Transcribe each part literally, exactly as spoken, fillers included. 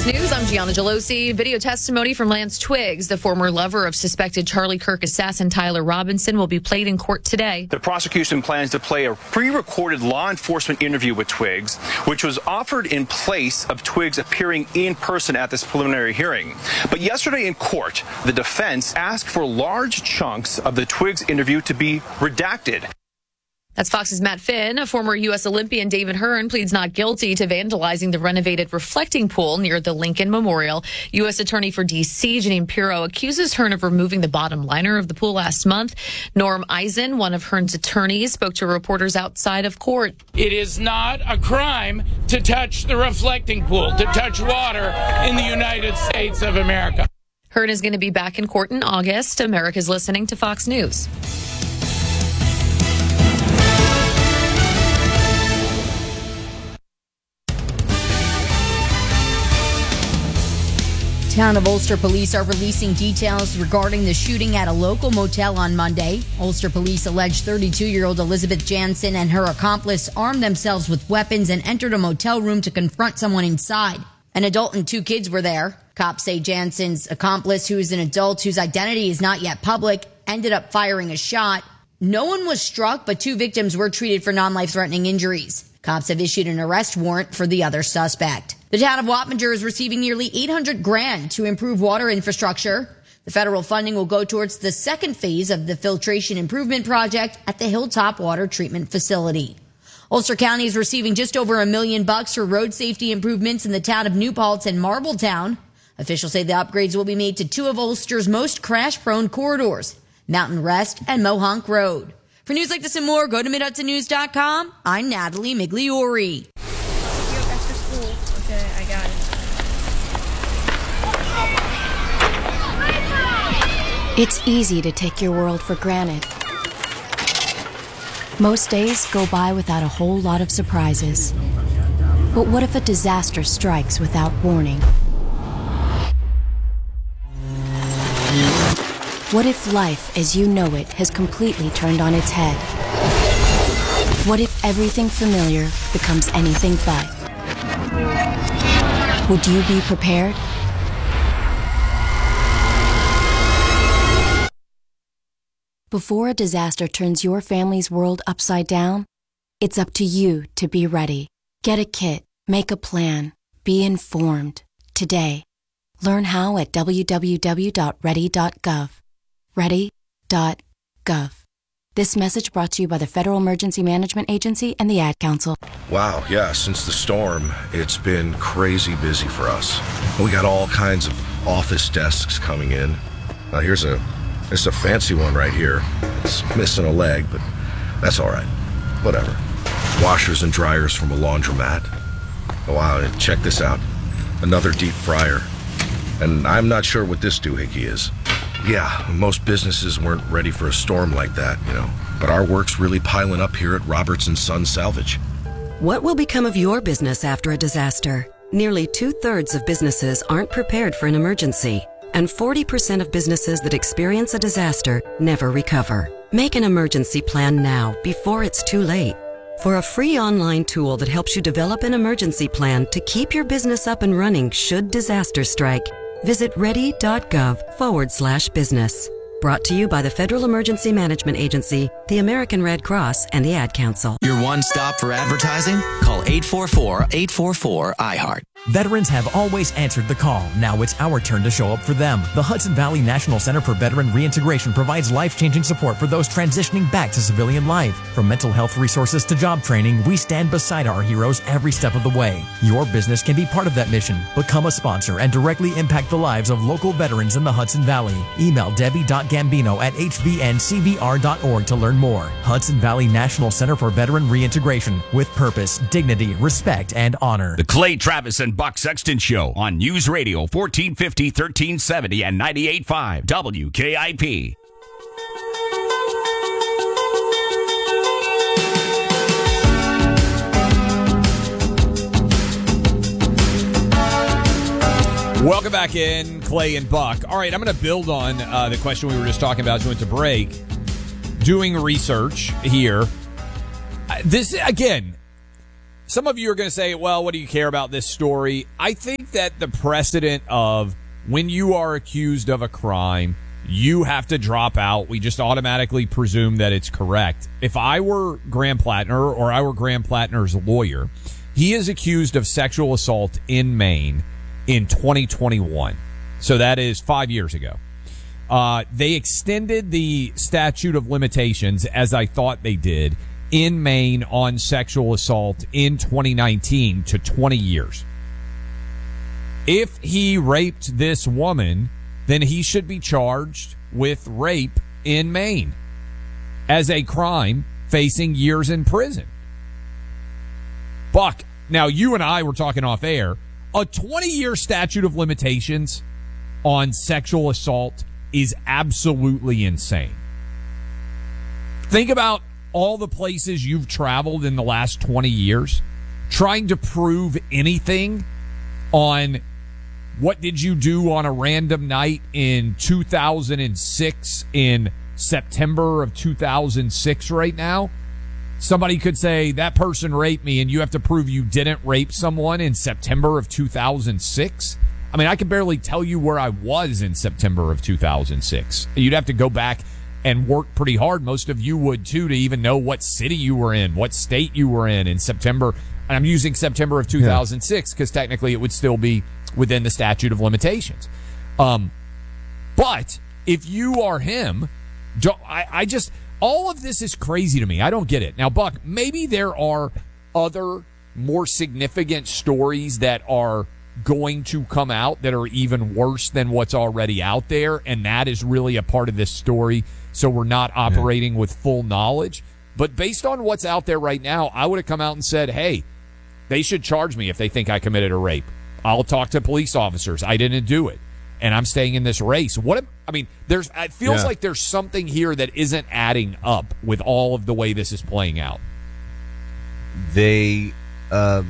News, I'm Gianna Gelosi. Video testimony from Lance Twiggs, the former lover of suspected Charlie Kirk assassin Tyler Robinson, will be played in court today. The prosecution plans to play a pre-recorded law enforcement interview with Twiggs, which was offered in place of Twiggs appearing in person at this preliminary hearing. But yesterday in court, the defense asked for large chunks of the Twiggs interview to be redacted. That's Fox's Matt Finn. A former U S Olympian David Hearn pleads not guilty to vandalizing the renovated reflecting pool near the Lincoln Memorial. U S Attorney for D C Janine Pirro accuses Hearn of removing the bottom liner of the pool last month. Norm Eisen, one of Hearn's attorneys, spoke to reporters outside of court. It is not a crime to touch the reflecting pool, to touch water in the United States of America. Hearn is going to be back in court in August. America's listening to Fox News. Town of Ulster police are releasing details regarding the shooting at a local motel on Monday. Ulster police allege thirty-two-year-old Elizabeth Jansen and her accomplice armed themselves with weapons and entered a motel room to confront someone inside. An adult and two kids were there. Cops say Jansen's accomplice, who is an adult whose identity is not yet public, ended up firing a shot. No one was struck, but two victims were treated for non-life-threatening injuries. Cops have issued an arrest warrant for the other suspect. The town of Wappinger is receiving nearly eight hundred grand to improve water infrastructure. The federal funding will go towards the second phase of the filtration improvement project at the Hilltop Water Treatment Facility. Ulster County is receiving just over a million bucks for road safety improvements in the town of New Paltz and Marbletown. Officials say the upgrades will be made to two of Ulster's most crash-prone corridors, Mountain Rest and Mohonk Road. For news like this and more, go to mid hudson news dot com. I'm Natalie Migliori. Okay, I got it. It's easy to take your world for granted. Most days go by without a whole lot of surprises. But what if a disaster strikes without warning? What if life as you know it has completely turned on its head? What if everything familiar becomes anything but? Would you be prepared? Before a disaster turns your family's world upside down, it's up to you to be ready. Get a kit, make a plan, be informed today. Learn how at w w w dot ready dot gov. ready dot gov. This message brought to you by the Federal Emergency Management Agency and the Ad Council. Wow, yeah, since the storm, it's been crazy busy for us. We got all kinds of office desks coming in. Now here's a, it's a fancy one right here. It's missing a leg, but that's all right. Whatever. Washers and dryers from a laundromat. Oh, wow, and check this out. Another deep fryer. And I'm not sure what this doohickey is. Yeah, most businesses weren't ready for a storm like that, you know. But our work's really piling up here at Roberts and Sons Salvage. What will become of your business after a disaster? Nearly two-thirds of businesses aren't prepared for an emergency. And forty percent of businesses that experience a disaster never recover. Make an emergency plan now, before it's too late. For a free online tool that helps you develop an emergency plan to keep your business up and running should disaster strike, visit ready.gov forward slash business. Brought to you by the Federal Emergency Management Agency, the American Red Cross, and the Ad Council. Your one stop for advertising? Call eight four four, eight four four, I heart. Veterans have always answered the call. Now it's our turn to show up for them. The Hudson Valley National Center for Veteran Reintegration provides life-changing support for those transitioning back to civilian life. From mental health resources to job training, we stand beside our heroes every step of the way. Your business can be part of that mission. Become a sponsor and directly impact the lives of local veterans in the Hudson Valley. Email debbie.gambino at h v n c b r dot org to learn more. Hudson Valley National Center for Veteran Reintegration. With purpose, dignity, respect, and honor. The Clay Travis and Buck Sexton Show on News Radio fourteen fifty, thirteen seventy, and ninety-eight point five W K I P. Welcome back in, Clay and Buck. All right, I'm going to build on uh, the question we were just talking about as we went to break. Doing research here. Uh, this, again, some of you are going to say, well, what do you care about this story? I think that the precedent of when you are accused of a crime, you have to drop out. We just automatically presume that it's correct. If I were Graham Plattner or I were Graham Plattner's lawyer, he is accused of sexual assault in Maine in twenty twenty-one. So that is five years ago. Uh, they extended the statute of limitations, as I thought they did, in Maine on sexual assault in twenty nineteen to twenty years. If he raped this woman, then he should be charged with rape in Maine as a crime facing years in prison. Buck, now you and I were talking off air. A twenty-year statute of limitations on sexual assault is absolutely insane. Think about all the places you've traveled in the last twenty years, trying to prove anything on what did you do on a random night in two thousand six, in September of two thousand six right now. Somebody could say that person raped me, and you have to prove you didn't rape someone in September of two thousand six. I mean, I can barely tell you where I was in September of two thousand six. You'd have to go back and work pretty hard. Most of you would, too, to even know what city you were in, what state you were in in September. And I'm using September of two thousand six because technically it would still be within the statute of limitations. Um, but if you are him, I, I just... all of this is crazy to me. I don't get it. Now, Buck, maybe there are other more significant stories that are going to come out that are even worse than what's already out there, and that is really a part of this story, so we're not operating yeah. with full knowledge. But based on what's out there right now, I would have come out and said, hey, they should charge me if they think I committed a rape. I'll talk to police officers. I didn't do it, and I'm staying in this race. What? Am, I mean, there's. It feels yeah. like there's something here that isn't adding up with all of the way this is playing out. They uh,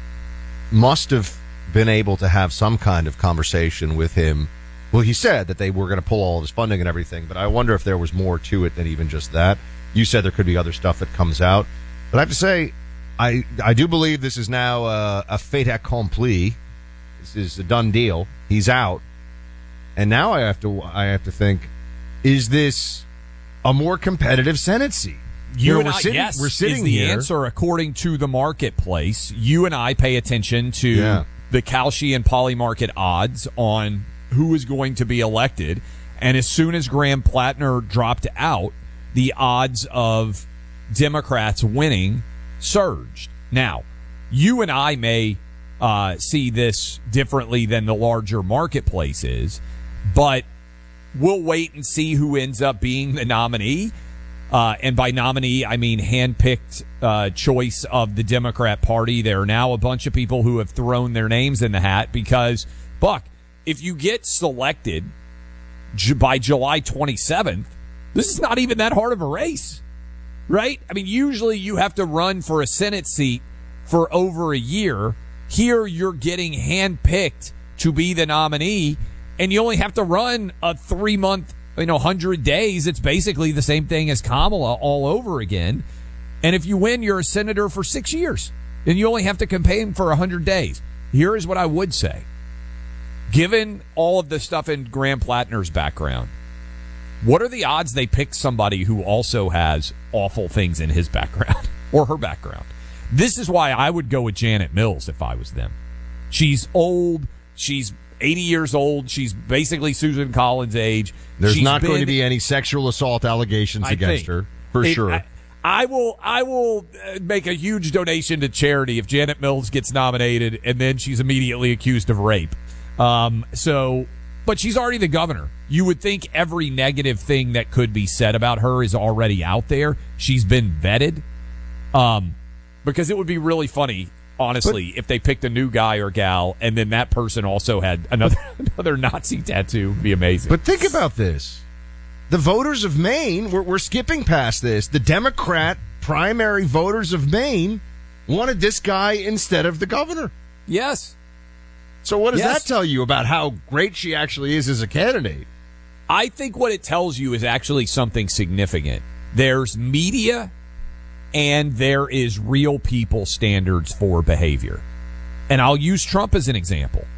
must have been able to have some kind of conversation with him. Well, he said that they were going to pull all of his funding and everything, but I wonder if there was more to it than even just that. You said there could be other stuff that comes out, but I have to say, I I do believe this is now a, a fait accompli. This is a done deal. He's out. And now I have to I have to think, is this a more competitive Senate seat? You, you know, and we're I, sitting, yes, we're sitting is the here. answer according to the marketplace. You and I pay attention to yeah. the Kalshi and Poly market odds on who is going to be elected. And as soon as Graham Plattner dropped out, the odds of Democrats winning surged. Now, you and I may uh, see this differently than the larger marketplace is, but we'll wait and see who ends up being the nominee. Uh, and by nominee, I mean handpicked uh, choice of the Democrat Party. There are now a bunch of people who have thrown their names in the hat because, Buck, if you get selected j- by July twenty-seventh, this is not even that hard of a race, right? I mean, usually you have to run for a Senate seat for over a year. Here you're getting handpicked to be the nominee, and you only have to run a three-month, you know, one hundred days. It's basically the same thing as Kamala all over again. And if you win, you're a senator for six years, and you only have to campaign for one hundred days. Here is what I would say. Given all of the stuff in Graham Plattner's background, what are the odds they pick somebody who also has awful things in his background or her background? This is why I would go with Janet Mills if I was them. She's old. She's eighty years old. She's basically Susan Collins' age. There's She's not been, going to be any sexual assault allegations I against think, her, for it, sure. I, I will I will make a huge donation to charity if Janet Mills gets nominated and then she's immediately accused of rape. Um, so, but she's already the governor. You would think every negative thing that could be said about her is already out there. She's been vetted. Um, because it would be really funny, honestly, but, if they picked a new guy or gal and then that person also had another another Nazi tattoo. It'd be amazing. But think about this. The voters of Maine, we're, we're skipping past this. The Democrat primary voters of Maine wanted this guy instead of the governor. Yes. So what does yes. that tell you about how great she actually is as a candidate? I think what it tells you is actually something significant. There's media and there is real people standards for behavior. And I'll use Trump as an example.